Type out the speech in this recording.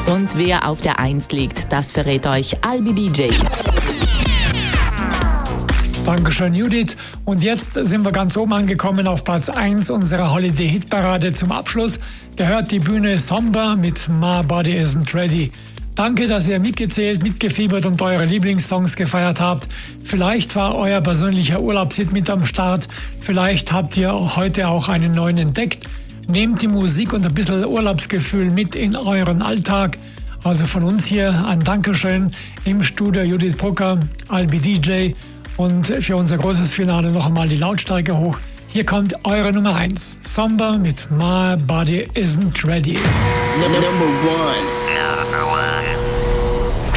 Und wer auf der 1 liegt, das verrät euch Albi DJ. Dankeschön, Judith. Und jetzt sind wir ganz oben angekommen auf Platz 1 unserer Holiday-Hitparade. Zum Abschluss gehört die Bühne Somber mit My Body Isn't Ready. Danke, dass ihr mitgezählt, mitgefiebert und eure Lieblingssongs gefeiert habt. Vielleicht war euer persönlicher Urlaubshit mit am Start. Vielleicht habt ihr heute auch einen neuen entdeckt. Nehmt die Musik und ein bisschen Urlaubsgefühl mit in euren Alltag. Also von uns hier ein Dankeschön im Studio, Judith Brucker, Albi DJ. Und für unser großes Finale noch einmal die Lautstärke hoch. Hier kommt eure Nummer 1. Somber mit My Body Isn't Ready. Number one.